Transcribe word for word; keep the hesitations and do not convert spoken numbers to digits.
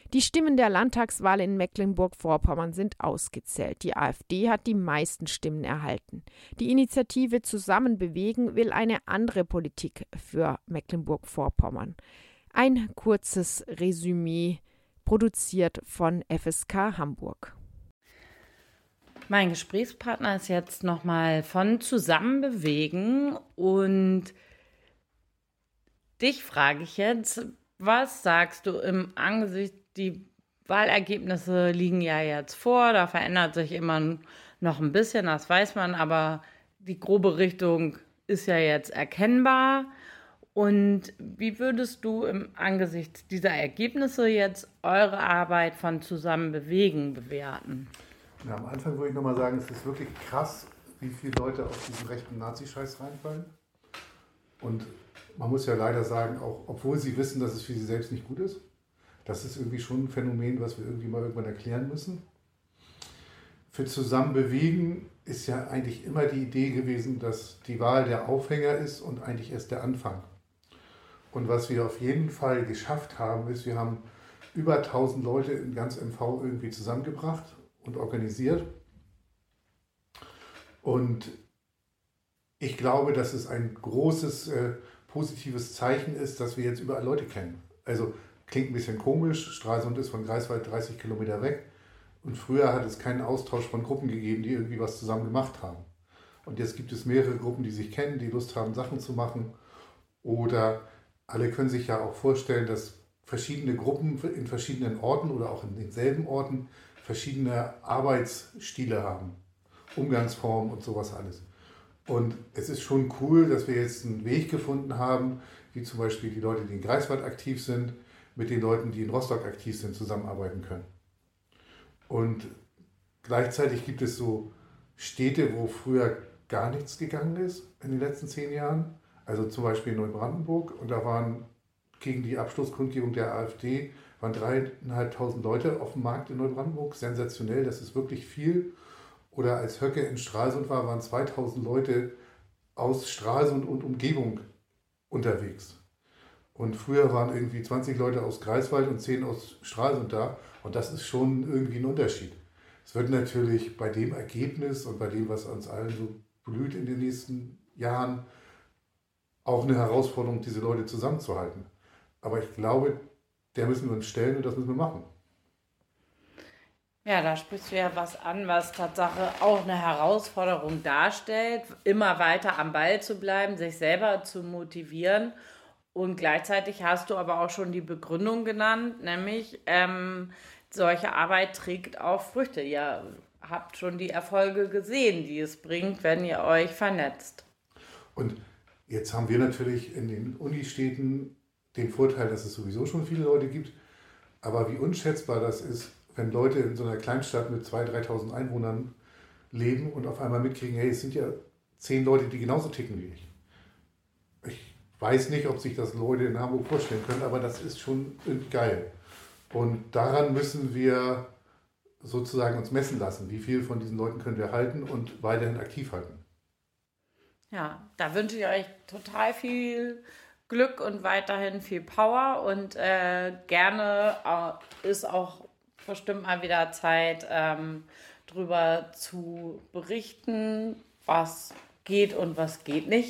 Die Stimmen der Landtagswahl in Mecklenburg-Vorpommern sind ausgezählt. Die AfD hat die meisten Stimmen erhalten. Die Initiative Zusammen bewegen will eine andere Politik für Mecklenburg-Vorpommern. Ein kurzes Resümee, produziert von F S K Hamburg. Mein Gesprächspartner ist jetzt nochmal von Zusammen bewegen und dich frage ich jetzt, was sagst du im Angesicht, die Wahlergebnisse liegen ja jetzt vor, da verändert sich immer noch ein bisschen, das weiß man, aber die grobe Richtung ist ja jetzt erkennbar. Und wie würdest du im Angesicht dieser Ergebnisse jetzt eure Arbeit von Zusammen bewegen bewerten? Ja, am Anfang würde ich nochmal sagen, es ist wirklich krass, wie viele Leute auf diesen rechten Nazi-Scheiß reinfallen. Und man muss ja leider sagen, auch obwohl sie wissen, dass es für sie selbst nicht gut ist, das ist irgendwie schon ein Phänomen, was wir irgendwie mal irgendwann erklären müssen. Für Zusammen bewegen ist ja eigentlich immer die Idee gewesen, dass die Wahl der Aufhänger ist und eigentlich erst der Anfang. Und was wir auf jeden Fall geschafft haben, ist, wir haben über tausend Leute in ganz M V irgendwie zusammengebracht und organisiert. Und ich glaube, dass es ein großes äh, positives Zeichen ist, dass wir jetzt überall Leute kennen. Also klingt ein bisschen komisch, Stralsund ist von Greifswald dreißig Kilometer weg und früher hat es keinen Austausch von Gruppen gegeben, die irgendwie was zusammen gemacht haben. Und jetzt gibt es mehrere Gruppen, die sich kennen, die Lust haben, Sachen zu machen. Oder alle können sich ja auch vorstellen, dass verschiedene Gruppen in verschiedenen Orten oder auch in denselben Orten verschiedene Arbeitsstile haben, Umgangsformen und sowas alles. Und es ist schon cool, dass wir jetzt einen Weg gefunden haben, wie zum Beispiel die Leute, die in Greifswald aktiv sind, mit den Leuten, die in Rostock aktiv sind, zusammenarbeiten können. Und gleichzeitig gibt es so Städte, wo früher gar nichts gegangen ist in den letzten zehn Jahren. Also zum Beispiel in Neubrandenburg. Und da waren gegen die Abschlusskundgebung der AfD waren dreieinhalbtausend Leute auf dem Markt in Neubrandenburg. Sensationell, das ist wirklich viel. Oder als Höcke in Stralsund war, waren zweitausend Leute aus Stralsund und Umgebung unterwegs. Und früher waren irgendwie zwanzig Leute aus Greifswald und zehn aus Stralsund da. Und das ist schon irgendwie ein Unterschied. Es wird natürlich bei dem Ergebnis und bei dem, was uns allen so blüht in den nächsten Jahren, auch eine Herausforderung, diese Leute zusammenzuhalten. Aber ich glaube, der müssen wir uns stellen und das müssen wir machen. Ja, da sprichst du ja was an, was Tatsache auch eine Herausforderung darstellt, immer weiter am Ball zu bleiben, sich selber zu motivieren. Und gleichzeitig hast du aber auch schon die Begründung genannt, nämlich ähm, solche Arbeit trägt auch Früchte. Ihr habt schon die Erfolge gesehen, die es bringt, wenn ihr euch vernetzt. Und jetzt haben wir natürlich in den Unistädten den Vorteil, dass es sowieso schon viele Leute gibt. Aber wie unschätzbar das ist, wenn Leute in so einer Kleinstadt mit zweitausend, dreitausend Einwohnern leben und auf einmal mitkriegen, hey, es sind ja zehn Leute, die genauso ticken wie ich. Ich weiß nicht, ob sich das Leute in Hamburg vorstellen können, aber das ist schon irgendwie geil. Und daran müssen wir sozusagen uns messen lassen. Wie viel von diesen Leuten können wir halten und weiterhin aktiv halten. Ja, da wünsche ich euch total viel Glück und weiterhin viel Power und äh, gerne äh, ist auch bestimmt mal wieder Zeit, ähm, drüber zu berichten, was geht und was geht nicht.